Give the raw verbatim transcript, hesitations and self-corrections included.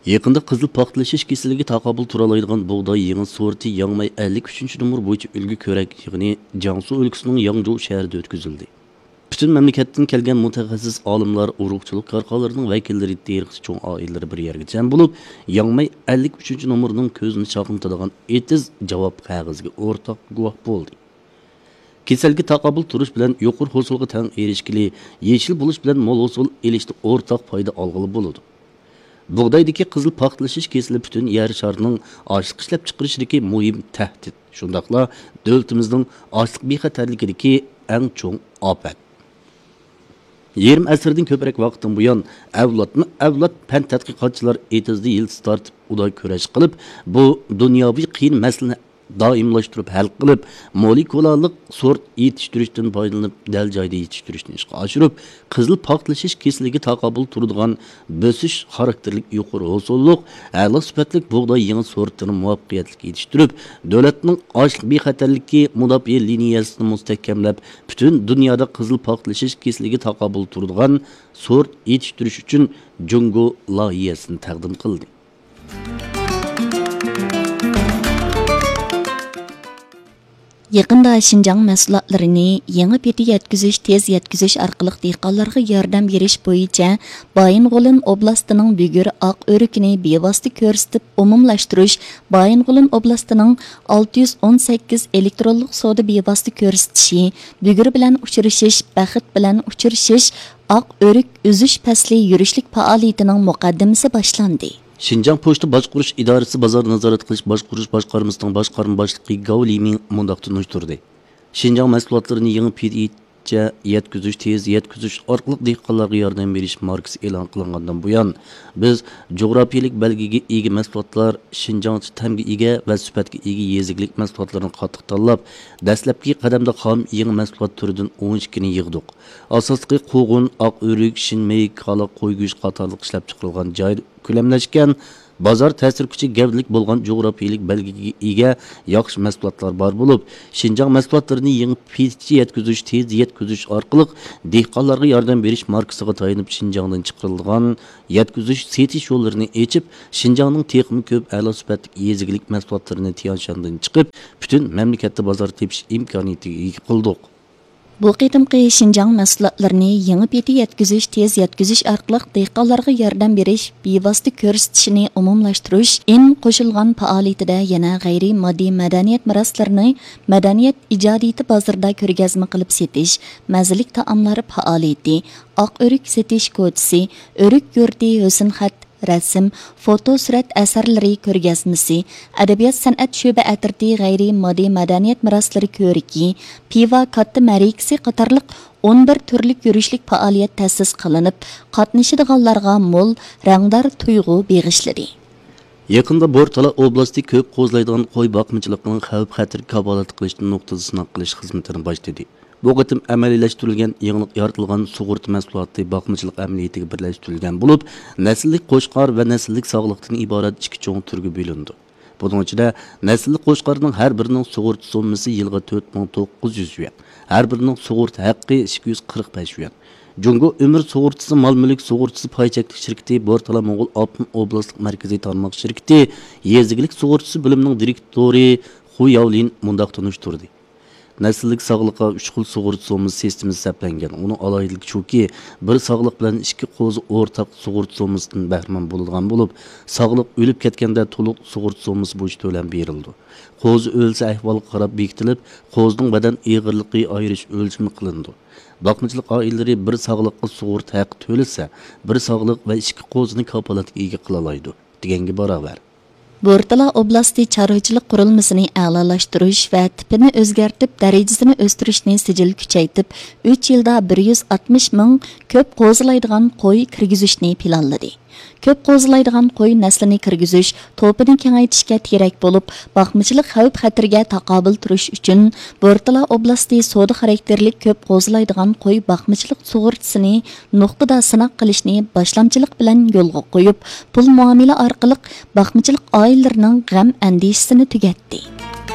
Yaqında qizil paxtalashish kasaliga taqobil tura oladigan bug'doy yangi sorti Yangmay ellik uchinchi numur bo'yicha ulgu ko'rak yig'ini Jiangsu o'lkasining Yangzhou shahrida o'tkazildi. Butun mamlakatdan kelgan mutaxassis olimlar, urug'chilik korxonalarining vakillari, terg'is cho'ng oilalari bir yerga jam bo'lib, Yangmay ellik uchinchi numurning ko'zini chaqintadigan etiz javob qog'oziga o'rtoq guvoh bo'ldi. Kasalga taqobil turish bilan yuqori hosilga teng erishgili, yeshil bo'lish bilan mo'l hosil elishda o'rtoq foyda olg'ili bo'ladi. Bug'doydagi qizil paxtalashish kasali butun yer sharining ochliq ishlab chiqarishidagi muhim tahdid. Shundaqla davlatimizning ochliq bexatarligidagi eng cho'ng ofat. Yarim asrdan ko'proq vaqtdan buyon avlodni avlod fan tadqiqotchilar etizda yildiz tortib uday kurash qilib, bu dunyoviy qiyin masalani doimlashtirib hal qilib, molekulalik sort yetishtirishdan foydalanib, dal joyda yetishtirishni ishga oshirib, qizil paxtalashish kasaliga taqobil turadigan bosish xarakterlik yuqori hosillik, a'lo sifatli bug'doy yangi sortini muvaffaqiyatli yetishtirib, davlatning ochliq bexatarligi mudofaa liniyasini mustahkamlab, butun dunyoda qizil paxtalashish kasaliga taqobil turadigan sort yetishtirish uchun Jungo loyihasini taqdim qildi. Yaqında Şinjan mahsulotlarini yangi peti yetkizish, tez yetkizish orqali dehqonlarga yordam berish bo'yicha Baying'olin oblastining Bugur oq o'rikini bevosita ko'rsatib umumlashtirish, Baying'olin oblastining olti yuz o'n sakkiz elektronlik savdo bevosita ko'rsatishi, Bugur bilan uchrashish, Baxit bilan uchrashish, oq o'rik uzish fasli yurishlik faoliyatining muqaddimasi boshlandi. Şinjan Poçta Başqurish idorasi bozor nazorat qilish boshqarish boshqarmasining boshqarma boshlig'i Gao Limin mundaqda nushturdi. Şinjan mahsulotlarini yangi pidga yetkizish, tez yetkizish orqali dehqonlarga yordam berish markasi e'lon qilingandan buyon biz jo'grafiyalik belgiga ega mahsulotlar, Şinjan tamga ega va sifatga ega yeziklik mahsulotlarini qattiq tanlab, dastlabki qadamda xom yangi mahsulot turidan o'n ikki ni yig'dik. Asosli qo'g'un, oq o'rik, shinmay, qala, qo'y go'sht qatorliq ishlab chiqarilgan joy ko'lamlashgan bozor ta'sir kuchi gavdalik bo'lgan jo'grafiyalik belgiga ega yaxshi mahsulotlar bor bo'lib, Şinjan mahsulotlarini yangi pidga yetkizish, tez yetkizish orqali dehqonlarga yordam berish markasiga tayinib Şinjandan chiqarilgan yetkizish setish yo'llarini ochib, Şinjanning texnik ko'p a'lo sifatli yeziglik mahsulotlarini Tianshandan chiqib, butun mamlakatda bozor tepish imkoniyatiga ega qildik. Bu qitimqi Şinjan mahsulotlarini yangi peti yetkizish, tez yetkizish orqali dehqonlarga yordam berish, bevosita ko'rsatishni umumlashtirish in qo'shilgan faoliyatida yana g'ayriy moddiy madaniyat meroslarini madaniyat ijodiyati bozorda ko'rgazma qilib setish, mazalik taomlar faoliyati, oq o'rik setish ko'chisi, o'rik yurti, husnxat, rasm, foto surat asarlari ko'rgazmasi, adabiyot san'at shu'ba atirti g'ayriy moddiy madaniyat meroslari ko'riki, piva katta marikasi qatorliq o'n bir turlik yurishlik faoliyat ta'sis qilinib, qatnashadiganlarga mo'l rangdor tuyg'u beg'ishladi. Yaqında Bortala oblasti ko'p qo'zlaydigan qo'y boqmichiligining xavf-xatar kafolat qilishni nuqtai sinab qilish xizmatini boshladi. Bu qatim amaliyalashtirilgan yangilik yaratilgan sug'urta mahsuloti boqmichilik amaliyatiga birlashtirilgan bo'lib, nasllik qo'shqor va nasllik sog'liqdan iborat ikki cho'ng turga bo'lindi. Bunun ichida nasllik qo'shqorning har birining sug'urta summasi yilga to'rt ming to'qqiz yuz yuan, har birining sug'urta haqqi ikki yuz qirq besh yuan. Jungo Ömür Sug'urtasi Mol-mulk sug'urtasi paychaklik shirkati Bortala Mo'g'ul Altun oblastlik markaziy tarmoq shirkati yeziglik sug'urtasi bo'limining direktori Xu Yaolin mundaq tunishtirdi. Nasllik sog'liqqa uch xil sug'urta summasi sistemasi hisoblangan. Uning alohidaligi shuki, bir sog'liq bilan ikki qo'zi o'rtaq sug'urta summasidan bahramand bo'ladigan bo'lib, sog'liq o'lib ketganda to'liq sug'urta summasi bo'yicha to'lam berildi. Qo'zi o'lsa ahvolga qarab bekitilib, qo'zining badan og'irligi ayirish o'lchami qilindi. Boqmachilik oilalari bir sog'liqqa sug'urta haqqi to'lasa, bir sog'liq va ikki qo'zini kafolatga ega qila oladi deganga barobar. Bortala oblasti chorvachilik qurilmasini a'lolashtirish va tipini o'zgartib, darajasini o'stirishni sijil kuchaytib, uch yilda bir yuz oltmish ming ko'p qo'zilaydigan qo'y kirgizishni planladi. Ko'p qo'zilaydigan qo'y naslini kirgizish, to'pini kengaytirishga kerak bo'lib, boqmachilik xavf-xatarga taqobil turish uchun Bortala oblasti savdo xarakterlik ko'p qo'zilaydigan qo'y boqmachilik sug'urtasini nuqtada sinaq qilishni boshlamchilik bilan yo'lga qo'yib, pul muomala orqali boqmachilik oilalarining g'am andishisini tugatdi.